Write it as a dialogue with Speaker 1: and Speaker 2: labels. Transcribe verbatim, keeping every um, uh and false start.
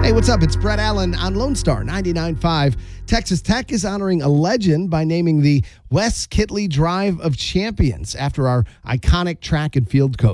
Speaker 1: Hey, what's up? It's Brett Allen on Lone Star ninety-nine point five. Texas Tech is honoring a legend by naming the Wes Kitley Drive of Champions after our iconic track and field coach.